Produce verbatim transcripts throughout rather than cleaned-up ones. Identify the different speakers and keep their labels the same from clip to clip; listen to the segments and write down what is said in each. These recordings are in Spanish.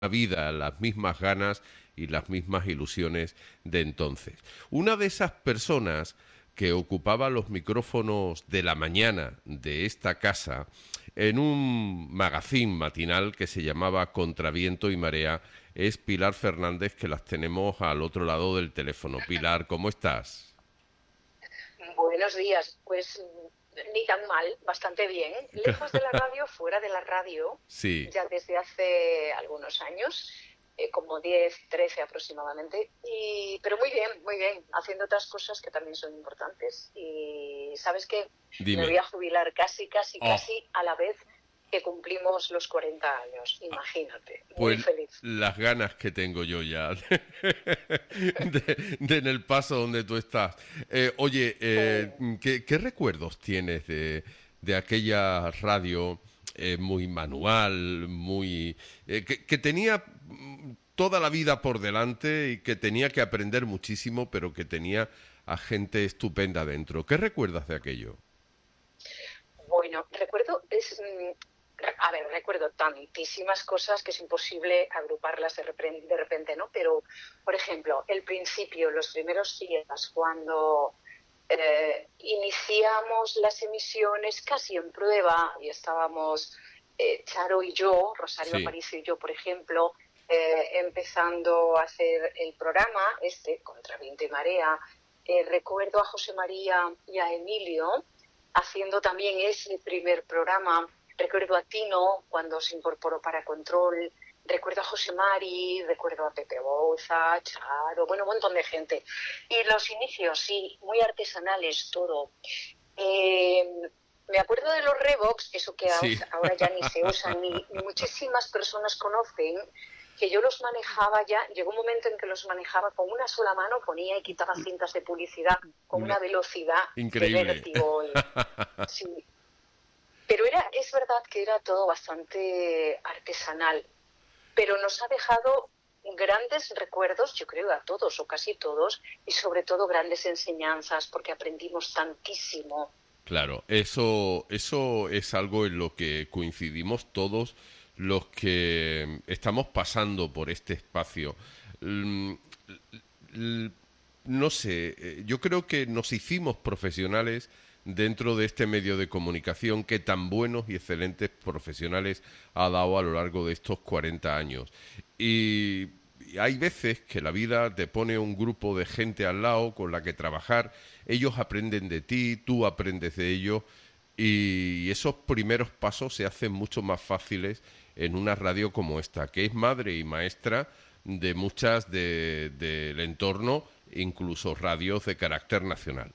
Speaker 1: vida, las mismas ganas y las mismas ilusiones de entonces. Una de esas personas que ocupaba los micrófonos de la mañana de esta casa en un magazín matinal que se llamaba Contraviento y Marea es Pilar Fernández, que las tenemos al otro lado del teléfono. Pilar, ¿cómo estás?
Speaker 2: Buenos días, pues ni tan mal, bastante bien. Lejos de la radio, fuera de la radio,
Speaker 1: Sí.
Speaker 2: ya desde hace algunos años, eh, como diez, trece aproximadamente, y, pero muy bien, muy bien, haciendo otras cosas que también son importantes. Y sabes que me voy
Speaker 1: Dime.
Speaker 2: a jubilar casi, casi,
Speaker 1: Oh,
Speaker 2: casi a la vez que cumplimos los cuarenta años, imagínate, muy
Speaker 1: pues
Speaker 2: feliz.
Speaker 1: las ganas que tengo yo ya de, de- de en el paso donde tú estás. Eh, oye, eh,
Speaker 2: Mm.
Speaker 1: ¿qué, qué recuerdos tienes de, de aquella radio eh, muy manual, muy eh, que, que tenía mm, toda la vida por delante y que tenía que aprender muchísimo, pero que tenía a gente estupenda dentro? ¿Qué recuerdas de aquello?
Speaker 2: Bueno, recuerdo, es, mm, re- a ver, recuerdo tantísimas cosas que es imposible agruparlas de repente, de repente, ¿no? Pero, por ejemplo, el principio, los primeros días, cuando eh, iniciamos las emisiones casi en prueba y estábamos eh, Charo y yo, Rosario
Speaker 1: Sí,
Speaker 2: Aparicio y yo, por ejemplo, eh, empezando a hacer el programa, este, Contra Viento y Marea. Eh, recuerdo a José María y a Emilio haciendo también ese primer programa. Recuerdo a Tino cuando se incorporó para Control. Recuerdo a José Mari, recuerdo a Pepe Bouza, Charo, bueno, un montón de gente. Y los inicios, sí, muy artesanales todo. Eh, Me acuerdo de los Revox, eso que
Speaker 1: sí.
Speaker 2: ahora ya ni se usan, ni, ni muchísimas personas conocen, que yo los manejaba ya, llegó un momento en que los manejaba con una sola mano, ponía y quitaba cintas de publicidad con
Speaker 1: Una-
Speaker 2: una velocidad de
Speaker 1: Increíble.
Speaker 2: vértigo. Y, sí. Pero era, es verdad que era todo bastante artesanal, pero nos ha dejado grandes recuerdos, yo creo a todos o casi todos, y sobre todo grandes enseñanzas, porque aprendimos tantísimo.
Speaker 1: Claro, eso, eso es algo en lo que coincidimos todos los que estamos pasando por este espacio. Mm, l- no sé, eh, yo creo que nos hicimos profesionales dentro de este medio de comunicación que tan buenos y excelentes profesionales ha dado a lo largo de estos cuarenta años. Y y hay veces que la vida te pone un grupo de gente al lado con la que trabajar, ellos aprenden de ti, tú aprendes de ellos y esos primeros pasos se hacen mucho más fáciles en una radio como esta, que es madre y maestra de muchas de- del entorno, incluso radios de carácter nacional.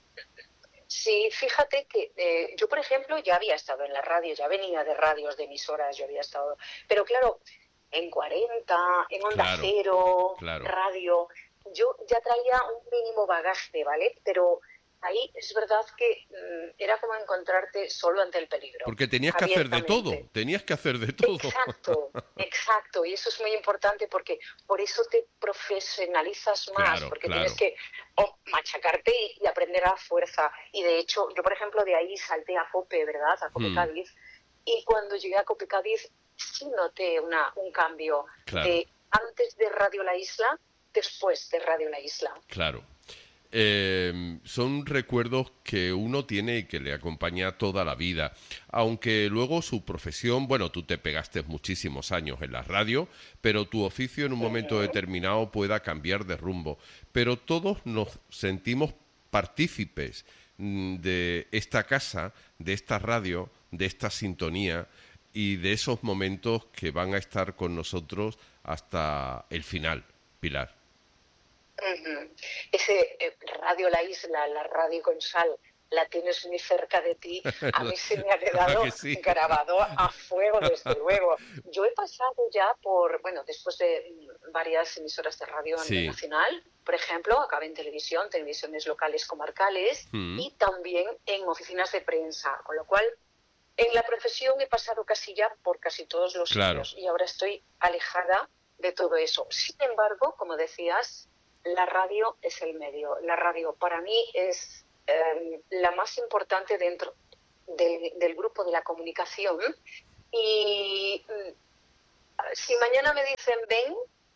Speaker 2: Sí, fíjate que eh, yo, por ejemplo, ya había estado en la radio, ya venía de radios, de emisoras, yo había estado, pero claro, en cuarenta, en Onda
Speaker 1: Claro,
Speaker 2: Cero,
Speaker 1: claro.
Speaker 2: radio, yo ya traía un mínimo bagaje, ¿vale? Pero ahí es verdad que mm, era como encontrarte solo ante el peligro,
Speaker 1: Porque tenías que hacer de todo,
Speaker 2: abiertamente.
Speaker 1: tenías que hacer de todo.
Speaker 2: Exacto, exacto, y eso es muy importante porque por eso te profesionalizas más,
Speaker 1: Claro,
Speaker 2: porque tienes
Speaker 1: claro.
Speaker 2: que oh, machacarte y, y aprender a la fuerza. Y de hecho, yo por ejemplo de ahí salté a COPE, ¿verdad? A COPE
Speaker 1: Hmm,
Speaker 2: Cádiz, y cuando llegué a COPE Cádiz sí noté una, un cambio
Speaker 1: claro,
Speaker 2: de antes de Radio La Isla, después de Radio La Isla.
Speaker 1: claro. Eh, son recuerdos que uno tiene y que le acompaña toda la vida. Aunque luego su profesión, bueno, tú te pegaste muchísimos años en la radio, pero tu oficio en un momento
Speaker 2: Ujú.
Speaker 1: determinado pueda cambiar de rumbo. Pero todos nos sentimos partícipes mm, de esta casa, de esta radio, de esta sintonía y de esos momentos que van a estar con nosotros hasta el final, Pilar.
Speaker 2: Ujú. Ese eh, Radio La Isla, la radio con sal, la tienes muy cerca de ti. A mí se me ha
Speaker 1: ¿A
Speaker 2: quedado
Speaker 1: que sí?
Speaker 2: grabado a fuego, desde luego. Yo he pasado ya por, bueno, después de mm, varias emisoras de radio a nivel
Speaker 1: Sí.
Speaker 2: nacional, por ejemplo, acabé en televisión, televisiones locales comarcales
Speaker 1: Mm,
Speaker 2: y también en oficinas de prensa, con lo cual en la profesión he pasado casi ya por casi todos los
Speaker 1: claro.
Speaker 2: sitios y ahora estoy alejada de todo eso. Sin embargo, como decías, la radio es el medio. La radio para mí es eh, la más importante dentro del, del grupo de la comunicación y mm, Si mañana me dicen ven,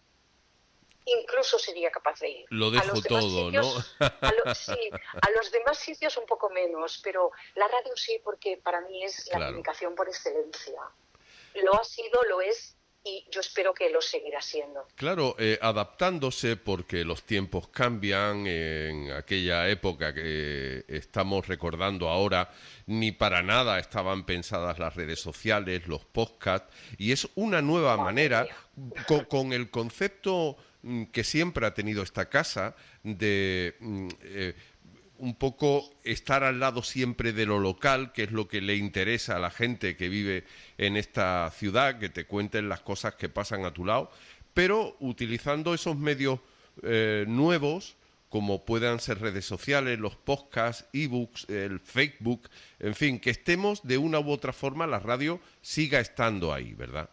Speaker 2: incluso sería capaz de ir.
Speaker 1: Lo dejo todo,
Speaker 2: sitios,
Speaker 1: ¿no?
Speaker 2: a lo, sí, a los demás sitios un poco menos, pero la radio sí, porque para mí es la
Speaker 1: Claro.
Speaker 2: comunicación por excelencia. Lo ha sido, lo es, y yo espero que lo seguirá siendo.
Speaker 1: Claro, eh, adaptándose porque los tiempos cambian. En aquella época que estamos recordando ahora, ni para nada estaban pensadas las redes sociales, los podcasts, y es una nueva
Speaker 2: Madre
Speaker 1: manera,
Speaker 2: mía.
Speaker 1: con, con el concepto mm, que siempre ha tenido esta casa, de mm, eh, un poco estar al lado siempre de lo local, que es lo que le interesa a la gente que vive en esta ciudad, que te cuenten las cosas que pasan a tu lado, pero utilizando esos medios eh, nuevos, como puedan ser redes sociales, los podcasts, ebooks, el Facebook, en fin, que estemos de una u otra forma, la radio siga estando ahí, ¿verdad?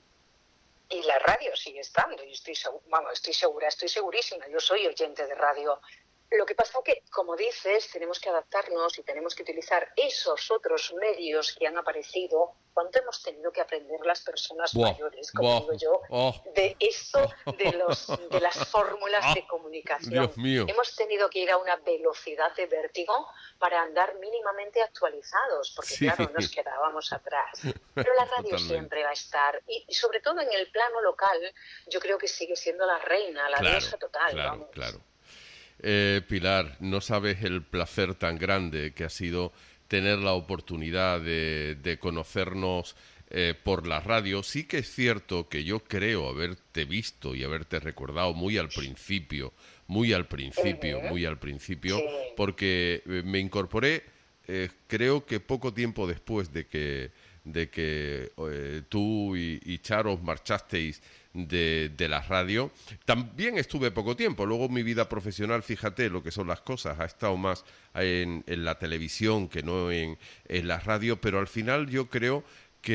Speaker 2: Y la radio sigue estando, y estoy, segu- vamos, estoy segura, estoy segurísima, yo soy oyente de radio. Lo que pasa es que, como dices, tenemos que adaptarnos y tenemos que utilizar esos otros medios que han aparecido cuando hemos tenido que aprender las personas
Speaker 1: Buah,
Speaker 2: mayores, como
Speaker 1: buah,
Speaker 2: digo yo,
Speaker 1: oh.
Speaker 2: de eso, de, los, de las fórmulas de comunicación.
Speaker 1: Dios mío.
Speaker 2: Hemos tenido que ir a una velocidad de vértigo para andar mínimamente actualizados, porque
Speaker 1: Sí.
Speaker 2: claro, nos quedábamos atrás. Pero la radio
Speaker 1: Totalmente.
Speaker 2: siempre va a estar, y, y sobre todo en el plano local, yo creo que sigue siendo la reina, la
Speaker 1: Claro,
Speaker 2: diosa total,
Speaker 1: claro,
Speaker 2: vamos.
Speaker 1: claro. Eh, Pilar, no sabes el placer tan grande que ha sido tener la oportunidad de, de conocernos eh, por la radio. Sí que es cierto que yo creo haberte visto y haberte recordado muy al principio, muy al principio,
Speaker 2: Ujú.
Speaker 1: muy al principio,
Speaker 2: Sí.
Speaker 1: porque eh, me incorporé, eh, creo que poco tiempo después de que, de que eh, tú y, y Charo os marchasteis de, de la radio. También estuve poco tiempo, luego mi vida profesional, fíjate lo que son las cosas, ha estado más en, en la televisión que no en, en la radio, pero al final yo creo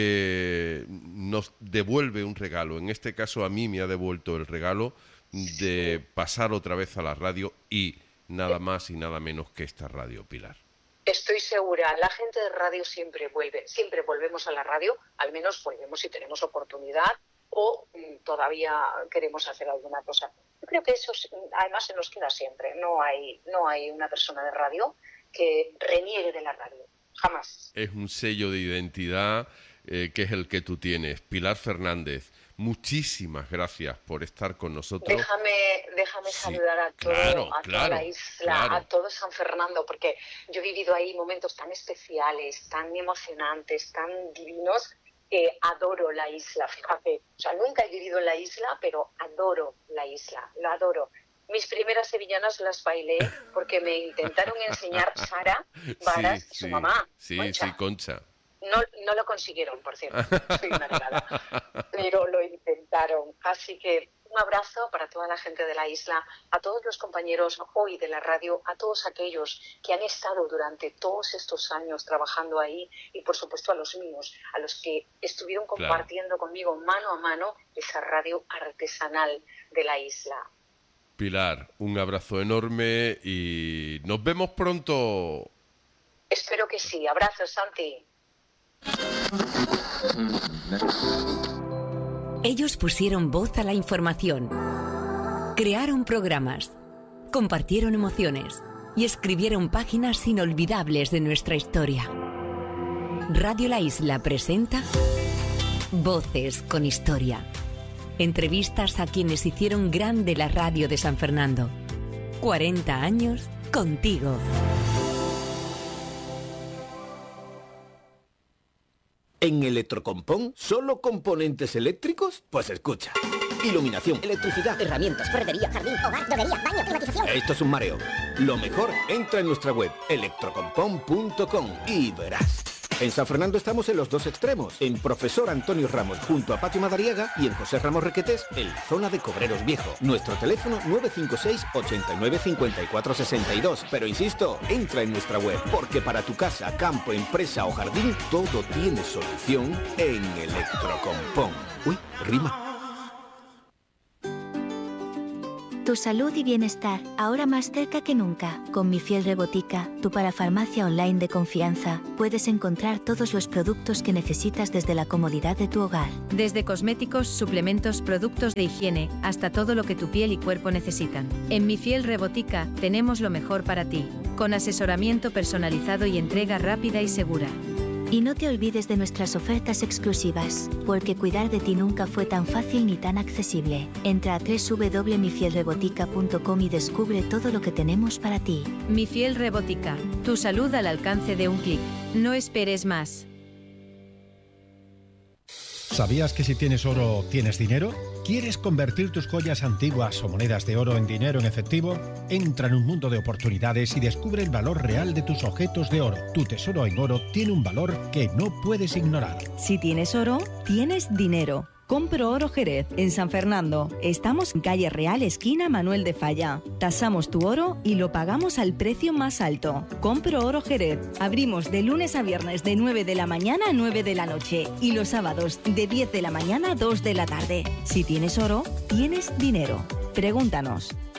Speaker 1: que nos devuelve un regalo. En este caso a mí me ha devuelto el regalo de pasar otra vez a la radio, y nada más y nada menos que esta radio, Pilar.
Speaker 2: Estoy segura, la gente de radio siempre vuelve, siempre volvemos a la radio, al menos volvemos si tenemos oportunidad o mm, todavía queremos hacer alguna cosa. Yo creo que eso es- además se nos queda siempre, no hay, no hay una persona de radio que reniegue de la radio, jamás.
Speaker 1: Es un sello de identidad eh, que es el que tú tienes. Pilar Fernández, muchísimas gracias por estar con nosotros.
Speaker 2: Déjame, déjame
Speaker 1: Sí,
Speaker 2: saludar a, todo,
Speaker 1: claro,
Speaker 2: a
Speaker 1: claro,
Speaker 2: toda la isla,
Speaker 1: claro.
Speaker 2: a todo San Fernando, porque yo he vivido ahí momentos tan especiales, tan emocionantes, tan divinos, que adoro la isla, fíjate. O sea, nunca he vivido en la isla, pero adoro la isla, la adoro. Mis primeras sevillanas las bailé porque me intentaron enseñar Sara Varas,
Speaker 1: Sí,
Speaker 2: su
Speaker 1: sí,
Speaker 2: mamá,
Speaker 1: sí,
Speaker 2: Concha.
Speaker 1: sí, Concha.
Speaker 2: No, no lo consiguieron, por cierto, soy una negada, pero lo intentaron. Así que un abrazo para toda la gente de la isla, a todos los compañeros hoy de la radio, a todos aquellos que han estado durante todos estos años trabajando ahí, y por supuesto a los míos, a los que estuvieron compartiendo conmigo mano a mano esa radio artesanal de la isla.
Speaker 1: Pilar, un abrazo enorme y nos vemos pronto.
Speaker 2: Espero que sí. Abrazos, Santi.
Speaker 3: Ellos pusieron voz a la información, crearon programas, compartieron emociones y escribieron páginas inolvidables de nuestra historia. Radio La Isla presenta Voces con Historia. Entrevistas a quienes hicieron grande la radio de San Fernando. cuarenta años contigo.
Speaker 4: ¿En Electrocompón solo componentes eléctricos? Pues escucha. Iluminación, electricidad,
Speaker 5: Herramientas, ferretería, jardín, hogar, droguería, baño, climatización.
Speaker 4: esto es un mareo. Lo mejor, entra en nuestra web electrocompón punto com y verás. En San Fernando estamos en los dos extremos, en Profesor Antonio Ramos junto a Patio Madariaga y en José Ramos Requetés en la zona de Cobreros Viejo. Nuestro teléfono nueve cinco seis, ocho nueve cinco cuatro seis dos. Pero insisto, entra en nuestra web, porque para tu casa, campo, empresa o jardín, todo tiene solución en Electrocompón. Uy, rima.
Speaker 6: Tu salud y bienestar, ahora más cerca que nunca. Con Mi Fiel Rebotica, tu parafarmacia online de confianza, puedes encontrar todos los productos que necesitas desde la comodidad de tu hogar.
Speaker 7: Desde cosméticos, suplementos, productos de higiene, hasta todo lo que tu piel y cuerpo necesitan. En Mi Fiel Rebotica, tenemos lo mejor para ti, con asesoramiento personalizado y entrega rápida y segura.
Speaker 6: Y no te olvides de nuestras ofertas exclusivas, porque cuidar de ti nunca fue tan fácil ni tan accesible. Entra a doble u doble u doble u punto mi fiel rebotica punto com y descubre todo lo que tenemos para ti.
Speaker 7: Mi Fiel Rebotica, tu salud al alcance de un clic. No esperes más.
Speaker 8: ¿Sabías que si tienes oro, tienes dinero? ¿Quieres convertir tus joyas antiguas o monedas de oro en dinero en efectivo? Entra en un mundo de oportunidades y descubre el valor real de tus objetos de oro. Tu tesoro en oro tiene un valor que no puedes ignorar.
Speaker 9: Si tienes oro, tienes dinero. Compro Oro Jerez, en San Fernando. Estamos en calle Real, esquina Manuel de Falla. Tasamos tu oro y lo pagamos al precio más alto. Compro Oro Jerez. Abrimos de lunes a viernes de nueve de la mañana a nueve de la noche y los sábados de diez de la mañana a dos de la tarde. Si tienes oro, tienes dinero. Pregúntanos.